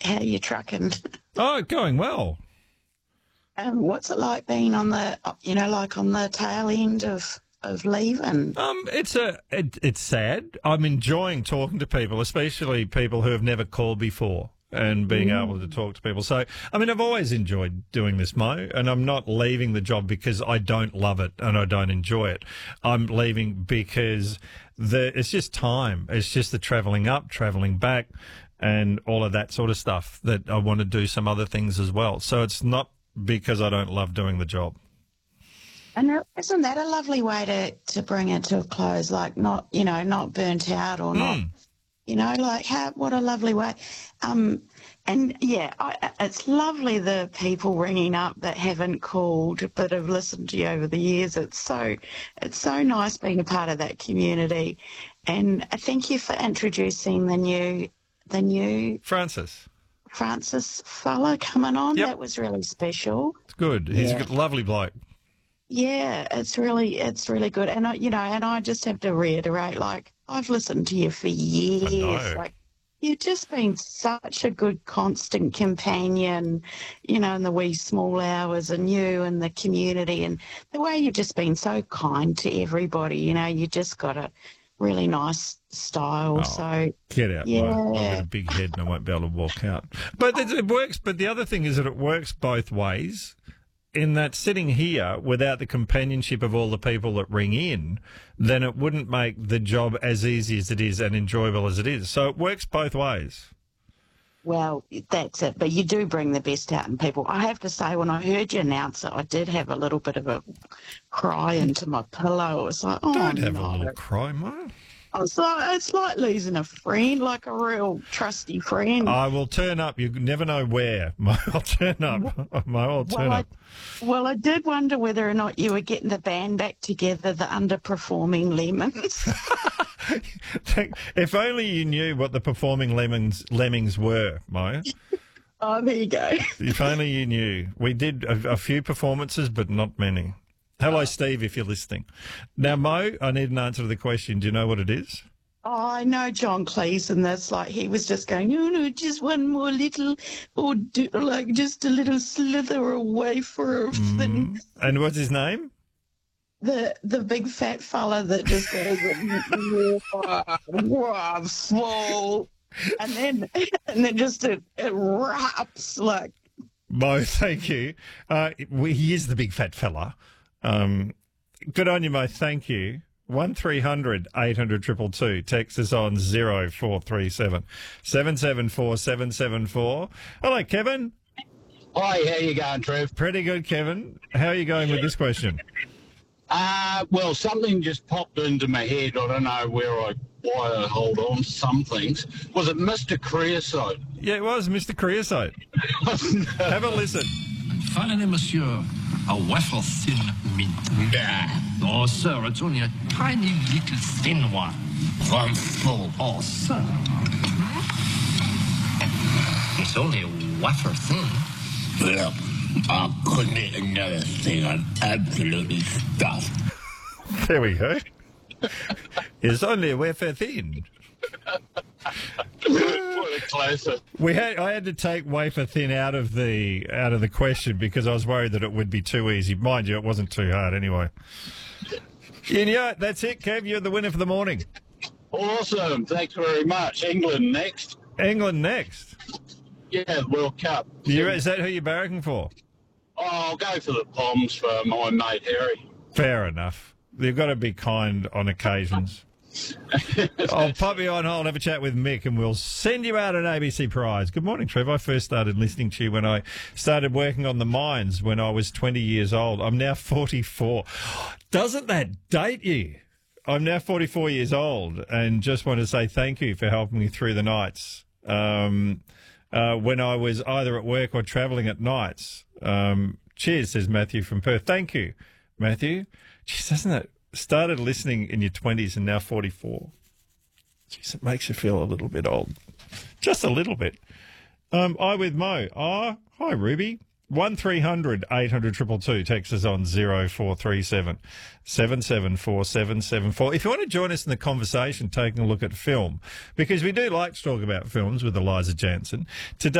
how you trucking? Oh, going well. What's it like being on the, like on the tail end of leaving? It's sad. I'm enjoying talking to people, especially people who have never called before, and being able to talk to people. So, I mean, I've always enjoyed doing this, Mo, and I'm not leaving the job because I don't love it and I don't enjoy it. I'm leaving because it's just time. It's just the travelling up, travelling back, and all of that sort of stuff that I want to do some other things as well. So it's not because I don't love doing the job. And isn't that a lovely way to bring it to a close? Like not burnt out or not, what a lovely way. It's lovely the people ringing up that haven't called but have listened to you over the years. It's so nice being a part of that community. And thank you for introducing the new Francis fella coming on. Yep. That was really special. It's good. He's a lovely bloke. Yeah, it's really good. And I just have to reiterate, like, I've listened to you for years. Like, you've just been such a good constant companion, in the wee small hours, and you and the community, and the way you've just been so kind to everybody. You just got a really nice style. So get out. Yeah. I've got a big head and I won't be able to walk out. But it works. But the other thing is that it works both ways, in that sitting here without the companionship of all the people that ring in, then it wouldn't make the job as easy as it is and enjoyable as it is. So it works both ways. Well, that's it. But you do bring the best out in people. I have to say, when I heard you announce it, I did have a little bit of a cry into my pillow. It was like, oh, Don't have a little cry, Mo. It's like losing a friend, like a real trusty friend. I will turn up. You never know where. I'll turn up. I'll turn up. Well, I did wonder whether or not you were getting the band back together, the underperforming Lemons. If only you knew what the performing lemmings were, Mo. Oh, there you go. If only you knew. We did a few performances, but not many. Hello, Steve, if you're listening. Now, Mo, I need an answer to the question. Do you know what it is? Oh, I know John Cleese, and that's like he was just going, just one more little, just a little slither away for a thing. And what's his name? The big fat fella that just goes, full, and then just it erupts like. Mo, thank you. He is the big fat fella. Good on you, Mo. Thank you. 1300 800 222. Text us on 0437 774 774. Hello, Kevin. Hi, how you going, Trev? Pretty good, Kevin. How are you going with this question? Well, something just popped into my head. I don't know why I hold on to some things. Was it Mr. Creosote? Yeah, it was Mr. Creosote. Have a listen. Finally, monsieur, a wafer thin mint. Oh, sir, it's only a tiny little thin one. One full. Oh, sir. It's only a wafer thin. Well, I couldn't eat another thing. I'm absolutely stuffed. There we go. It's only a wafer thin. Closer. I had to take wafer thin out of the question because I was worried that it would be too easy. Mind you, it wasn't too hard anyway. That's it, Kev. You're the winner for the morning. Awesome. Thanks very much. England next. England next. Yeah, World Cup. Is that who you're barracking for? Oh, I'll go for the Poms for my mate Harry. Fair enough. You've got to be kind on occasions. I'll pop you on hold, have a chat with Mick, and we'll send you out an ABC prize. Good morning, Trev. I first started listening to you when I started working on the mines when I was 20 years old. I'm now 44. Doesn't that date you? I'm now 44 years old and just want to say thank you for helping me through the nights when I was either at work or travelling at nights. Cheers, says Matthew from Perth. Thank you, Matthew. Jeez, doesn't it? Started listening in your 20s and now 44. Jeez, it makes you feel a little bit old. Just a little bit. I with Mo. Oh, hi, Ruby. 1300 800 222. Text us on 0437 774 774. If you want to join us in the conversation, taking a look at film, because we do like to talk about films with Eliza Jansen. Today,